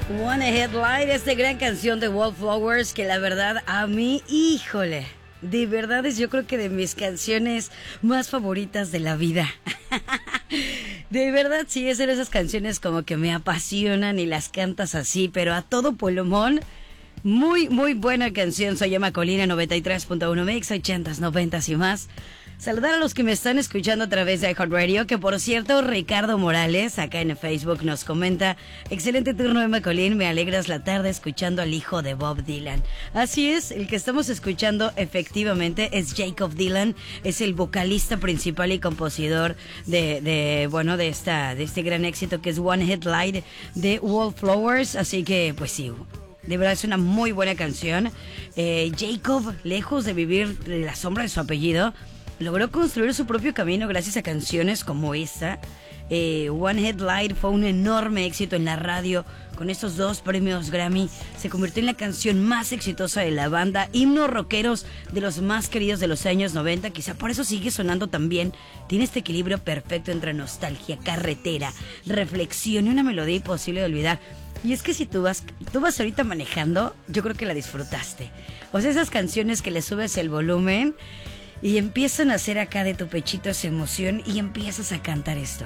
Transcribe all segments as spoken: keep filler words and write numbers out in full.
One Headlight, esta gran canción de Wallflowers que la verdad a mí, híjole, de verdad es yo creo que de mis canciones más favoritas de la vida. De verdad sí, es de esas canciones como que me apasionan y las cantas así, pero a todo pulmón. Muy, muy buena canción. Soy Emma Colina, noventa y tres punto uno Mix, ochentas, noventas y más. Saludar a los que me están escuchando a través de iHeartRadio, que por cierto, Ricardo Morales, acá en Facebook, nos comenta: excelente turno, Emma Colín, me alegras la tarde escuchando al hijo de Bob Dylan. Así es, el que estamos escuchando efectivamente es Jacob Dylan, es el vocalista principal y compositor de, de bueno, de esta, de este gran éxito que es One Headlight de Wallflowers, así que pues sí, de verdad es una muy buena canción. Eh, Jacob, lejos de vivir de la sombra de su apellido, logró construir su propio camino gracias a canciones como esta. Eh, One Headlight fue un enorme éxito en la radio. Con estos dos premios Grammy se convirtió en la canción más exitosa de la banda. Himnos rockeros de los más queridos de los años noventa. Quizá por eso sigue sonando tan bien. Tiene este equilibrio perfecto entre nostalgia, carretera, reflexión y una melodía imposible de olvidar. Y es que si tú vas, tú vas ahorita manejando, yo creo que la disfrutaste. O sea, esas canciones que le subes el volumen y empiezan a hacer acá de tu pechito esa emoción y empiezas a cantar esto.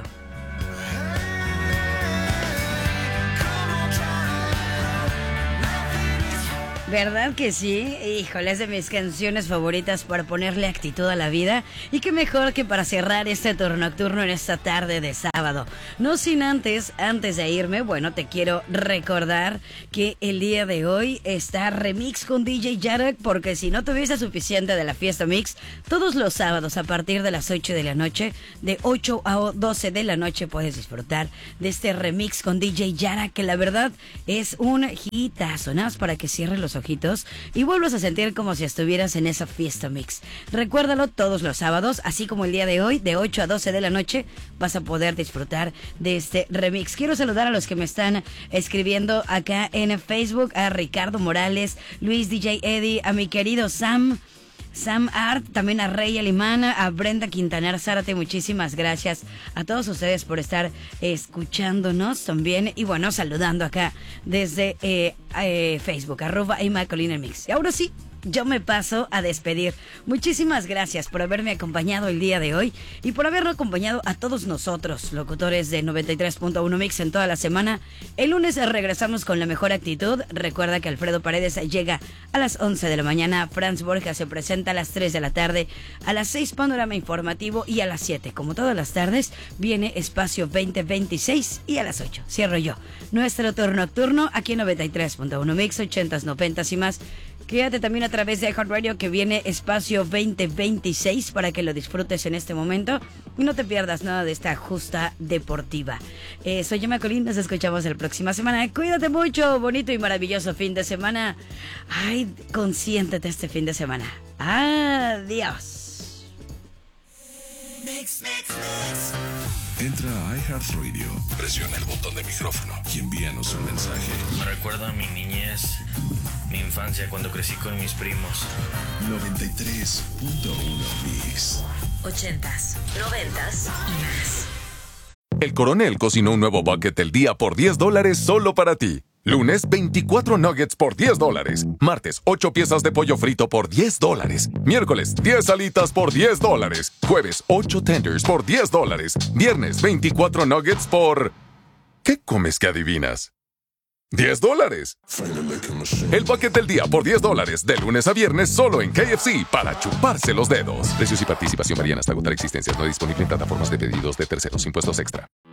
¿Verdad que sí? Híjole, es de mis canciones favoritas para ponerle actitud a la vida. Y qué mejor que para cerrar este turno nocturno en esta tarde de sábado. No sin antes, antes de irme, bueno, te quiero recordar que el día de hoy está Remix con D J Yarak, porque si no tuviese suficiente de la fiesta mix, todos los sábados a partir de las ocho de la noche, de ocho a doce de la noche, puedes disfrutar de este Remix con D J Yarak, que la verdad es un hitazo. Nada más para que cierres los ojitos y vuelvas a sentir como si estuvieras en esa fiesta mix. Recuérdalo todos los sábados, así como el día de hoy, de ocho a doce de la noche, vas a poder disfrutar de este remix. Quiero saludar a los que me están escribiendo acá en Facebook, a Ricardo Morales, Luis D J Eddie, a mi querido Sam, Sam Art, también a Rey Alimana, a Brenda Quintanar Zárate, muchísimas gracias a todos ustedes por estar escuchándonos también. Y bueno, saludando acá desde eh, eh, Facebook, arroba Emma Colina Mix. Y ahora sí, yo me paso a despedir. Muchísimas gracias por haberme acompañado el día de hoy y por haberlo acompañado a todos nosotros, locutores de noventa y tres punto uno Mix en toda la semana. El lunes regresamos con la mejor actitud. Recuerda que Alfredo Paredes llega a las once de la mañana, Franz Borja se presenta a las tres de la tarde, a las seis Panorama Informativo y a las siete, como todas las tardes, viene Espacio veinte veintiséis y a las ocho cierro yo nuestro turno nocturno aquí en noventa y tres punto uno Mix, ochentas, noventas y más. Quédate también a través de iHeartRadio, que viene Espacio veinte veintiséis para que lo disfrutes en este momento y no te pierdas nada de esta justa deportiva. Eh, soy Emma Colín, nos escuchamos la próxima semana. Cuídate mucho, bonito y maravilloso fin de semana. Ay, consiéntete este fin de semana. Adiós. Mix, mix, mix. Entra a iHeartRadio, presiona el botón de micrófono y envíanos un mensaje. Me recuerda a mi niñez, mi infancia cuando crecí con mis primos. noventa y tres punto uno Mix. Ochentas, noventas y más. El Coronel cocinó un nuevo bucket del día por diez dólares solo para ti. Lunes, veinticuatro nuggets por diez dólares. Martes, ocho piezas de pollo frito por diez dólares. Miércoles, diez alitas por diez dólares. Jueves, ocho tenders por diez dólares. Viernes, veinticuatro nuggets por... ¿Qué comes que adivinas? ¡diez dólares! El bucket del día por diez dólares, de lunes a viernes, solo en K F C, para chuparse los dedos. Precios y participación varían hasta agotar existencias. No disponible en plataformas de pedidos de terceros. Impuestos extra.